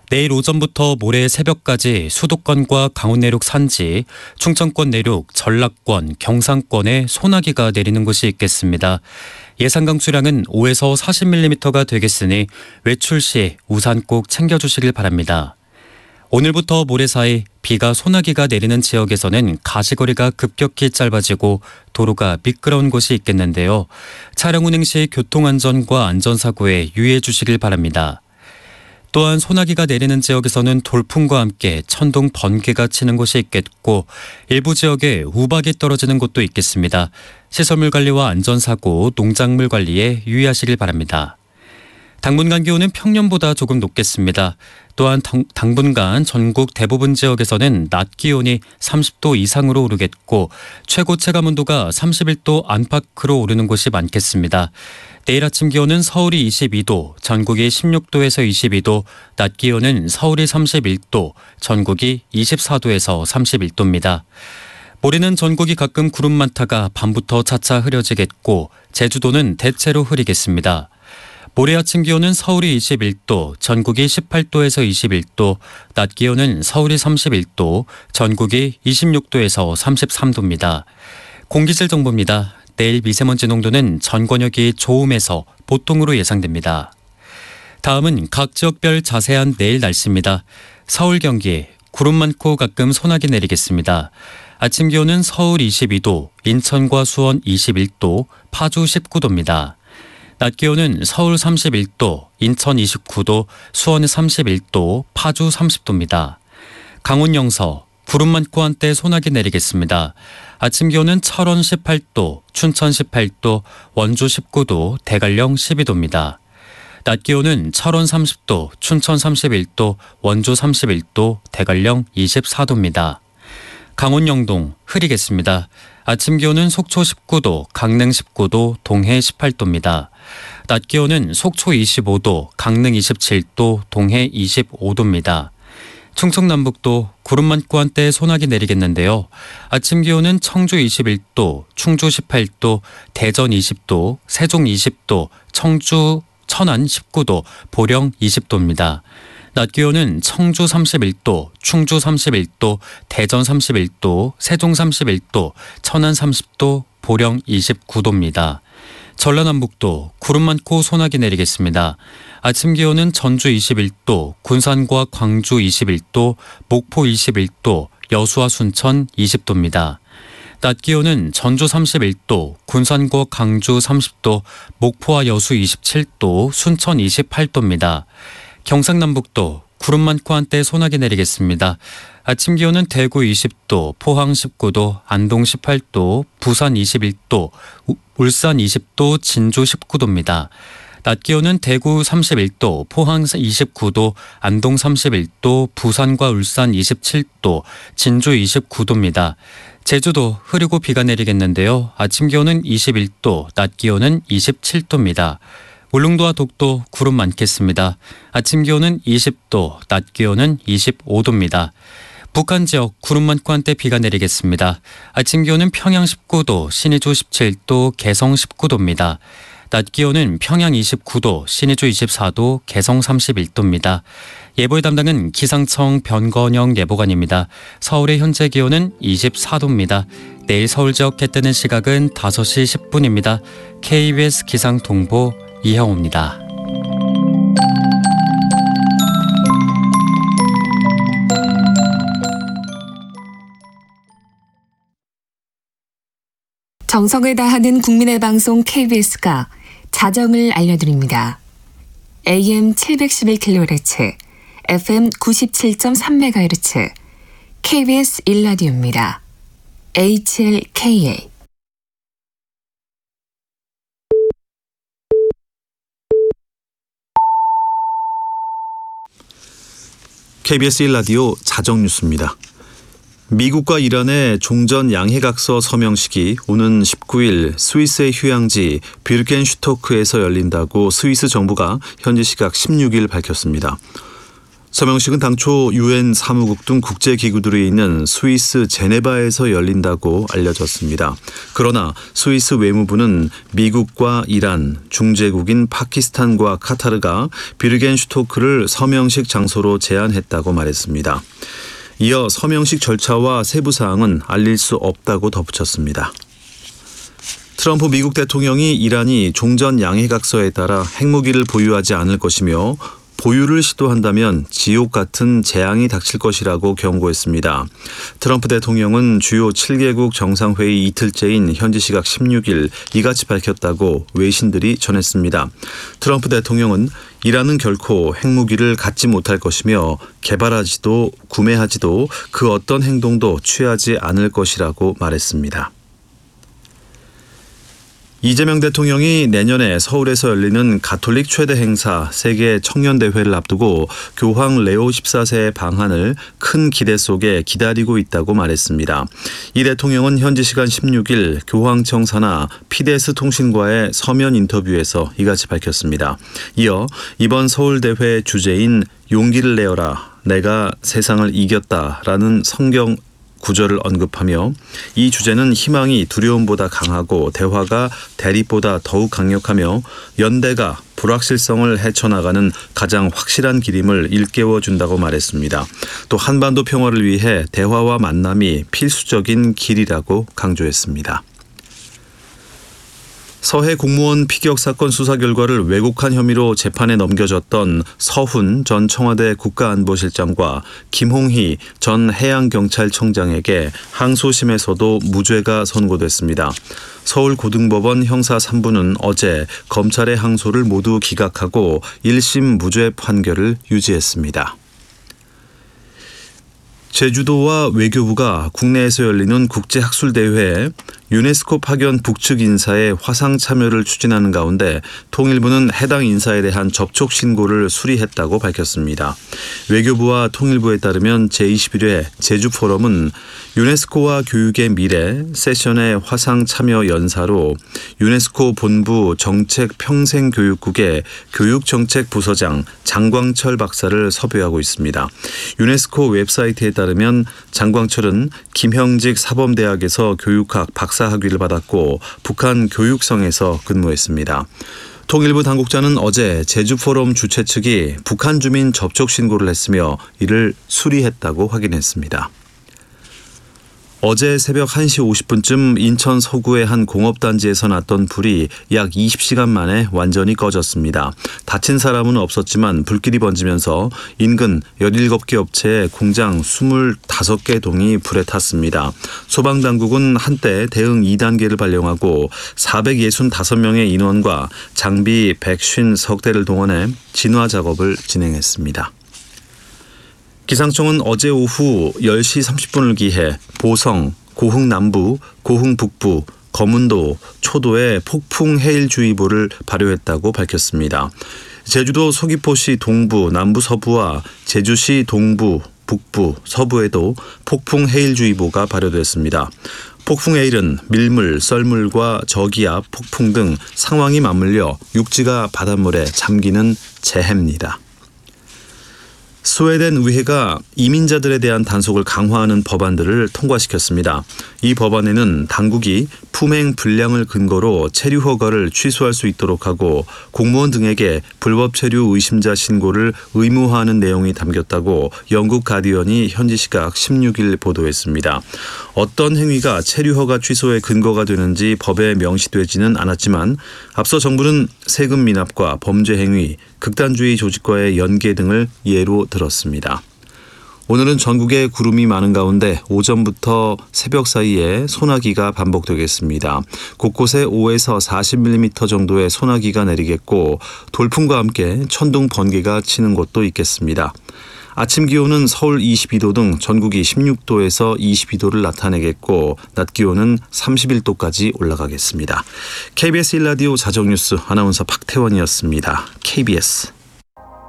내일 오전부터 모레 새벽까지 수도권과 강원 내륙 산지, 충청권 내륙, 전라권, 경상권에 소나기가 내리는 곳이 있겠습니다. 예상 강수량은 5에서 40mm가 되겠으니 외출 시 우산 꼭 챙겨주시길 바랍니다. 오늘부터 모레 사이 비가 소나기가 내리는 지역에서는 가시거리가 급격히 짧아지고 도로가 미끄러운 곳이 있겠는데요. 차량 운행 시 교통안전과 안전사고에 유의해 주시길 바랍니다. 또한 소나기가 내리는 지역에서는 돌풍과 함께 천둥, 번개가 치는 곳이 있겠고 일부 지역에 우박이 떨어지는 곳도 있겠습니다. 시설물 관리와 안전사고, 농작물 관리에 유의하시길 바랍니다. 당분간 기온은 평년보다 조금 높겠습니다. 또한 당분간 전국 대부분 지역에서는 낮 기온이 30도 이상으로 오르겠고 최고 체감 온도가 31도 안팎으로 오르는 곳이 많겠습니다. 내일 아침 기온은 서울이 22도, 전국이 16도에서 22도, 낮 기온은 서울이 31도, 전국이 24도에서 31도입니다. 모레는 전국이 가끔 구름 많다가 밤부터 차차 흐려지겠고 제주도는 대체로 흐리겠습니다. 모레 아침 기온은 서울이 21도, 전국이 18도에서 21도, 낮 기온은 서울이 31도, 전국이 26도에서 33도입니다. 공기질 정보입니다. 내일 미세먼지 농도는 전 권역이 좋음에서 보통으로 예상됩니다. 다음은 각 지역별 자세한 내일 날씨입니다. 서울, 경기, 구름 많고 가끔 소나기 내리겠습니다. 아침 기온은 서울 22도, 인천과 수원 21도, 파주 19도입니다. 낮 기온은 서울 31도, 인천 29도, 수원 31도, 파주 30도입니다. 강원 영서, 구름 많고 한때 소나기 내리겠습니다. 아침 기온은 철원 18도, 춘천 18도, 원주 19도, 대관령 12도입니다. 낮 기온은 철원 30도, 춘천 31도, 원주 31도, 대관령 24도입니다. 강원 영동 흐리겠습니다. 아침 기온은 속초 19도, 강릉 19도, 동해 18도입니다. 낮 기온은 속초 25도, 강릉 27도, 동해 25도입니다. 충청남북도 구름 많고 한때 소나기 내리겠는데요. 아침 기온은 청주 21도, 충주 18도, 대전 20도, 세종 20도, 청주, 천안 19도, 보령 20도입니다. 낮 기온은 청주 31도, 충주 31도, 대전 31도, 세종 31도, 천안 30도, 보령 29도입니다. 전라남북도 구름 많고 소나기 내리겠습니다. 아침 기온은 전주 21도, 군산과 광주 21도, 목포 21도, 여수와 순천 20도입니다. 낮 기온은 전주 31도, 군산과 광주 30도, 목포와 여수 27도, 순천 28도입니다. 경상남북도 구름 많고 한때 소나기 내리겠습니다. 아침 기온은 대구 20도, 포항 19도, 안동 18도, 부산 21도, 울산 20도, 진주 19도입니다. 낮 기온은 대구 31도, 포항 29도, 안동 31도, 부산과 울산 27도, 진주 29도입니다. 제주도 흐리고 비가 내리겠는데요. 아침 기온은 21도, 낮 기온은 27도입니다. 울릉도와 독도 구름 많겠습니다. 아침 기온은 20도, 낮 기온은 25도입니다. 북한 지역 구름 많고 한때 비가 내리겠습니다. 아침 기온은 평양 19도, 신의주 17도, 개성 19도입니다. 낮 기온은 평양 29도, 신의주 24도, 개성 31도입니다. 예보의 담당은 기상청 변건영 예보관입니다. 서울의 현재 기온은 24도입니다. 내일 서울 지역 해 뜨는 시각은 5시 10분입니다. KBS 기상동보 이형우입니다. 정성을 다하는 국민의 방송 KBS가 자정을 알려드립니다. AM 711kHz, FM 97.3MHz, KBS 1라디오입니다. HLKA. KBS 1라디오 자정뉴스입니다. 미국과 이란의 종전 양해각서 서명식이 오는 19일 스위스의 휴양지 비르켄슈토크에서 열린다고 스위스 정부가 현지 시각 16일 밝혔습니다. 서명식은 당초 UN 사무국 등 국제기구들이 있는 스위스 제네바에서 열린다고 알려졌습니다. 그러나 스위스 외무부는 미국과 이란, 중재국인 파키스탄과 카타르가 비르겐슈토크를 서명식 장소로 제안했다고 말했습니다. 이어 서명식 절차와 세부 사항은 알릴 수 없다고 덧붙였습니다. 트럼프 미국 대통령이 이란이 종전 양해각서에 따라 핵무기를 보유하지 않을 것이며 보유를 시도한다면 지옥 같은 재앙이 닥칠 것이라고 경고했습니다. 트럼프 대통령은 주요 7개국 정상회의 이틀째인 현지 시각 16일 이같이 밝혔다고 외신들이 전했습니다. 트럼프 대통령은 이란은 결코 핵무기를 갖지 못할 것이며 개발하지도 구매하지도 그 어떤 행동도 취하지 않을 것이라고 말했습니다. 이재명 대통령이 내년에 서울에서 열리는 가톨릭 최대 행사 세계 청년대회를 앞두고 교황 레오 14세의 방한을 큰 기대 속에 기다리고 있다고 말했습니다. 이 대통령은 현지 시간 16일 교황청 산하 피데스 통신과의 서면 인터뷰에서 이같이 밝혔습니다. 이어 이번 서울대회 주제인 용기를 내어라, 내가 세상을 이겼다라는 성경 구절을 언급하며 이 주제는 희망이 두려움보다 강하고 대화가 대립보다 더욱 강력하며 연대가 불확실성을 헤쳐나가는 가장 확실한 길임을 일깨워준다고 말했습니다. 또 한반도 평화를 위해 대화와 만남이 필수적인 길이라고 강조했습니다. 서해 공무원 피격 사건 수사 결과를 왜곡한 혐의로 재판에 넘겨졌던 서훈 전 청와대 국가안보실장과 김홍희 전 해양경찰청장에게 항소심에서도 무죄가 선고됐습니다. 서울고등법원 형사 3부는 어제 검찰의 항소를 모두 기각하고 1심 무죄 판결을 유지했습니다. 제주도와 외교부가 국내에서 열리는 국제학술대회에 유네스코 파견 북측 인사의 화상 참여를 추진하는 가운데 통일부는 해당 인사에 대한 접촉 신고를 수리했다고 밝혔습니다. 외교부와 통일부에 따르면 제21회 제주포럼은 유네스코와 교육의 미래 세션의 화상 참여 연사로 유네스코 본부 정책평생교육국의 교육정책부서장 장광철 박사를 섭외하고 있습니다. 유네스코 웹사이트에 따르면 장광철은 김형직 사범대학에서 교육학 박사학위를 받았고 북한 교육성에서 근무했습니다. 통일부 당국자는 어제 제주포럼 주최 측이 북한 주민 접촉 신고를 했으며 이를 수리했다고 확인했습니다. 어제 새벽 1시 50분쯤 인천 서구의 한 공업단지에서 났던 불이 약 20시간 만에 완전히 꺼졌습니다. 다친 사람은 없었지만 불길이 번지면서 인근 17개 업체의 공장 25개 동이 불에 탔습니다. 소방당국은 한때 대응 2단계를 발령하고 465명의 인원과 장비 150 석대를 동원해 진화 작업을 진행했습니다. 기상청은 어제 오후 10시 30분을 기해 보성, 고흥 남부, 고흥 북부, 거문도, 초도에 폭풍 해일주의보를 발효했다고 밝혔습니다. 제주도 서귀포시 동부, 남부 서부와 제주시 동부, 북부, 서부에도 폭풍 해일주의보가 발효됐습니다. 폭풍 해일은 밀물, 썰물과 저기압, 폭풍 등 상황이 맞물려 육지가 바닷물에 잠기는 재해입니다. 스웨덴 의회가 이민자들에 대한 단속을 강화하는 법안들을 통과시켰습니다. 이 법안에는 당국이 품행 불량을 근거로 체류 허가를 취소할 수 있도록 하고 공무원 등에게 불법 체류 의심자 신고를 의무화하는 내용이 담겼다고 영국 가디언이 현지 시각 16일 보도했습니다. 어떤 행위가 체류 허가 취소의 근거가 되는지 법에 명시되지는 않았지만 앞서 정부는 세금 미납과 범죄 행위, 극단주의 조직과의 연계 등을 예로 들었습니다. 오늘은 전국에 구름이 많은 가운데 오전부터 새벽 사이에 소나기가 반복되겠습니다. 곳곳에 5에서 40mm 정도의 소나기가 내리겠고 돌풍과 함께 천둥 번개가 치는 곳도 있겠습니다. 아침 기온은 서울 22도 등 전국이 16도에서 22도를 나타내겠고 낮 기온은 31도까지 올라가겠습니다. KBS 1라디오 자정뉴스 아나운서 박태원이었습니다. KBS